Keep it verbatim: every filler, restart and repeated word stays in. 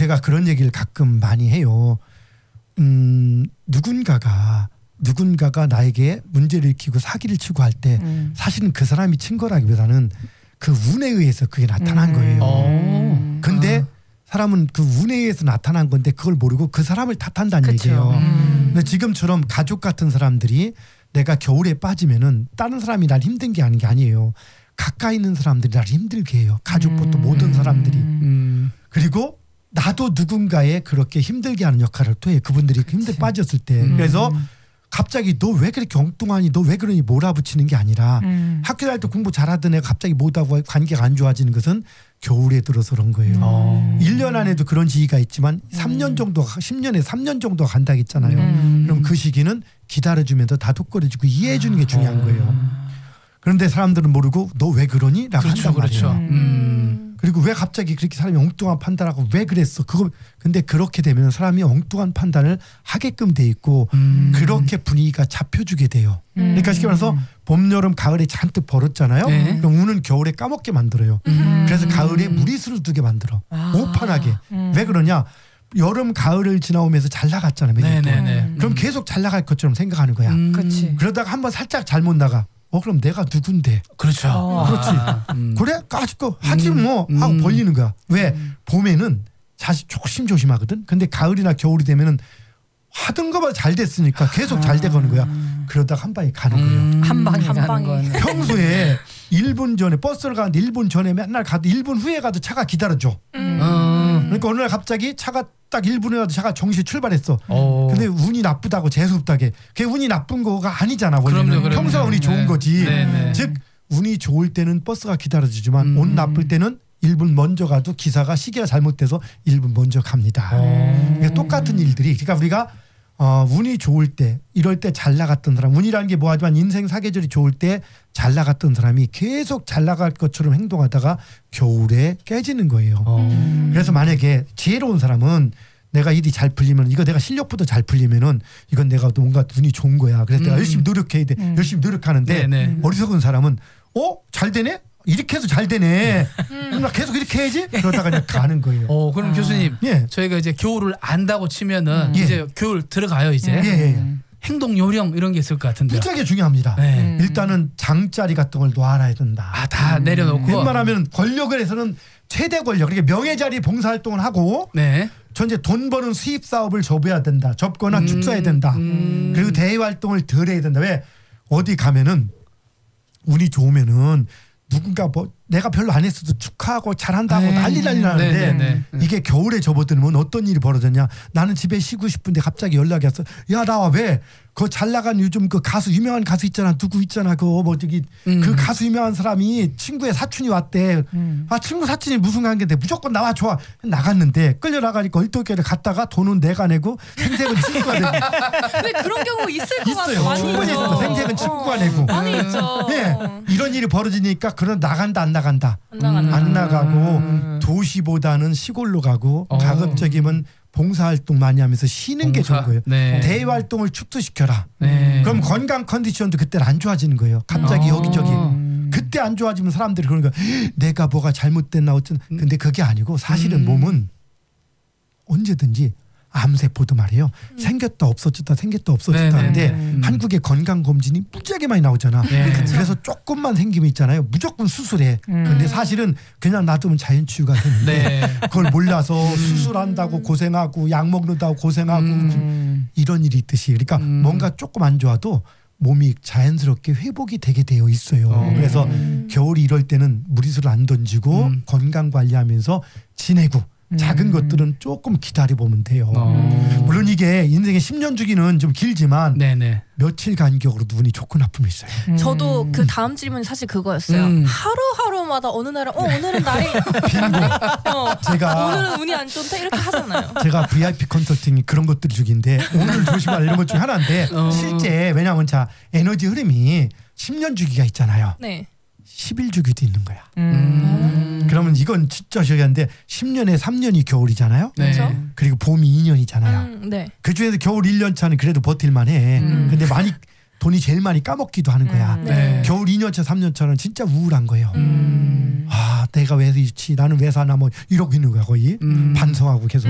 제가 그런 얘기를 가끔 많이 해요. 음, 누군가가 누군가가 나에게 문제를 일으키고 사기를 치고 할 때 음. 사실은 그 사람이 친 거라기보다는 그 운에 의해서 그게 나타난 음. 거예요. 오. 근데 어. 사람은 그 운에 의해서 나타난 건데 그걸 모르고 그 사람을 탓한다는 그쵸. 얘기예요. 음. 근데 지금처럼 가족 같은 사람들이 내가 겨울에 빠지면은 다른 사람이 날 힘든 게 아닌 게 아니에요. 가까이 있는 사람들이 날 힘들게 해요. 가족부터 음. 모든 사람들이. 음. 그리고 나도 누군가에 그렇게 힘들게 하는 역할을 또 해. 그분들이 그치. 힘들 빠졌을 때. 음. 그래서 갑자기 너 왜 그렇게 엉뚱하니 너 왜 그러니 몰아붙이는 게 아니라 음. 학교 다닐 때 공부 잘하던 애가 갑자기 못하고 관계가 안 좋아지는 것은 겨울에 들어서 그런 거예요. 음. 일 년 안에도 그런 시기가 있지만 음. 삼 년 정도 삼 년에 삼 년 정도 간다고 했잖아요. 음. 그럼 그 시기는 기다려주면서 다독거려주고 이해해 주는 게 중요한 거예요. 그런데 사람들은 모르고 너 왜 그러니? 라고 그렇죠, 한단 말이에요. 그렇죠. 음. 그리고 왜 갑자기 그렇게 사람이 엉뚱한 판단하고 왜 그랬어? 그거 근데 그렇게 되면 사람이 엉뚱한 판단을 하게끔 돼 있고 음. 그렇게 분위기가 잡혀주게 돼요. 음. 그러니까 쉽게 말해서 봄, 여름, 가을에 잔뜩 벌었잖아요. 네. 그럼 우는 겨울에 까먹게 만들어요. 음. 그래서 가을에 무리수를 두게 만들어. 아. 오판하게. 음. 왜 그러냐? 여름, 가을을 지나오면서 잘 나갔잖아요. 네네네. 그럼 계속 잘 나갈 것처럼 생각하는 거야. 음. 그치. 그러다가 한번 살짝 잘못 나가. 어 그럼 내가 누군데? 그렇죠. 아. 그렇지. 음. 그래 까짓거 하지 뭐 음. 하고 벌리는 거야. 왜? 음. 봄에는 사실 조심조심하거든. 근데 가을이나 겨울이 되면은 하던 거보다 잘 됐으니까 계속 잘 돼가는 거야. 그러다가 한 방에 가는 거예요. 음. 한 방에 한 가는 방에. 거는. 평소에 일 분 전에 버스를 가는데 일 분 전에 맨날 가도 일 분 후에 가도 차가 기다려줘. 음. 그러니까 어느 날 갑자기 차가 딱 일 분에 가도 차가 정시에 출발했어. 오. 근데 운이 나쁘다고 재수없다게. 그게 운이 나쁜 거가 아니잖아. 원래는. 그럼요, 그럼요. 평소가 운이 좋은 네. 거지. 네, 네. 즉 운이 좋을 때는 버스가 기다려주지만 음. 운 나쁠 때는 일 분 먼저 가도 기사가 시계가 잘못돼서 일 분 먼저 갑니다. 그러니까 똑같은 일들이. 그러니까 우리가 어, 운이 좋을 때 이럴 때 잘 나갔던 사람 운이라는 게 뭐하지만 인생 사계절이 좋을 때 잘 나갔던 사람이 계속 잘 나갈 것처럼 행동하다가 겨울에 깨지는 거예요. 음. 그래서 만약에 지혜로운 사람은 내가 일이 잘 풀리면 이거 내가 실력보다 잘 풀리면은 이건 내가 뭔가 운이 좋은 거야. 그래서 음. 내가 열심히 노력해야 돼. 음. 열심히 노력하는데 네네. 어리석은 사람은 어? 잘 되네? 이렇게 해서 잘 되네. 음. 나 계속 이렇게 해야지? 그러다가 그냥 가는 거예요. 어, 그럼 아. 교수님 예. 저희가 이제 겨울을 안다고 치면은 음. 이제 겨울 들어가요 이제. 예, 예, 예. 행동 요령 이런 게 있을 것 같은데요. 무지하게 중요합니다. 네. 일단은 장자리 같은 걸 놓아야 된다. 아, 다 음. 내려놓고. 웬만하면 권력을 해서는 최대 권력, 그러니까 명예자리 봉사활동을 하고 네. 전체 돈 버는 수입 사업을 접어야 된다. 접거나 음. 축소해야 된다. 음. 그리고 대외 활동을 덜 해야 된다. 왜? 어디 가면은 운이 좋으면은 누군가 뭐 내가 별로 안 했어도 축하하고 잘한다고 에이. 난리 난리 나는데 네네네. 이게 겨울에 접어들면 어떤 일이 벌어졌냐. 나는 집에 쉬고 싶은데 갑자기 연락이 왔어. 야 나와 왜? 그 잘 나간 요즘 그 가수 유명한 가수 있잖아. 누구 있잖아. 그 뭐 저기 음. 그 가수 유명한 사람이 친구의 사촌이 왔대. 음. 아 친구 사촌이 무슨 관계인데 무조건 나와 좋아. 나갔는데 끌려 나가니까 얼떨결에 갔다가 돈은 내가 내고 생색은 친구가 내고. 근데 그런 경우 있을 것 같아요. 있어요. 많이 충분히 있죠. 있어. 생색은 친구가 내고. 많이 있죠. 네. 이런 일이 벌어지니까 그런 나간다 안 나간다. 안 나간다. 안 나가고 음. 도시보다는 시골로 가고 어. 가급적이면 봉사활동 많이 하면서 쉬는 게 봉사. 좋은 거예요. 네. 대외 활동을 축소시켜라. 네. 그럼 건강 컨디션도 그때는 안 좋아지는 거예요. 갑자기 어. 여기저기. 그때 안 좋아지면 사람들이 그러는 거야. 내가 뭐가 잘못됐나 어쩌나. 근데 그게 아니고 사실은 음. 몸은 언제든지 암세포도 말이에요. 음. 생겼다 없어졌다 생겼다 없어졌다 네네. 하는데 음. 한국의 건강검진이 무지하게 많이 나오잖아. 네. 그래서 조금만 생기면 있잖아요. 무조건 수술해. 음. 근데 사실은 그냥 놔두면 자연치유가 되는데 네. 그걸 몰라서 수술한다고 고생하고 약 먹는다고 고생하고 음. 이런 일이 있듯이 그러니까 음. 뭔가 조금 안 좋아도 몸이 자연스럽게 회복이 되게 되어 있어요. 어. 그래서 음. 겨울이 이럴 때는 무리수를 안 던지고 음. 건강 관리하면서 지내고 작은 음. 것들은 조금 기다려보면 돼요. 어. 물론 이게 인생의 십 년 주기는 좀 길지만 네네. 며칠 간격으로 눈이 좋고 나쁨이 있어요. 음. 저도 그 다음 질문이 사실 그거였어요. 음. 하루하루마다 어느 날은 어 오늘은 날이 어, 제가 오늘은 운이 안 좋다 이렇게 하잖아요. 제가 브이아이피 컨설팅이 그런 것들이 주기인데 오늘 조심하라 이런 것 중에 하나인데 어. 실제 왜냐하면 자 에너지 흐름이 십 년 주기가 있잖아요. 네. 십 일 주기도 있는 거야. 음. 그러면 이건 진짜 저기한데 십 년에 삼 년이 겨울이잖아요. 네. 그렇죠? 그리고 봄이 이 년이잖아요. 음, 네. 그 중에서 겨울 일 년 차는 그래도 버틸만 해. 음. 근데 많이 돈이 제일 많이 까먹기도 하는 거야. 음. 네. 겨울 이 년 차 삼 년 차는 진짜 우울한 거예요. 음. 아 내가 왜 이렇지 나는 왜 사나 뭐 이러고 있는 거야 거의. 음. 반성하고 계속.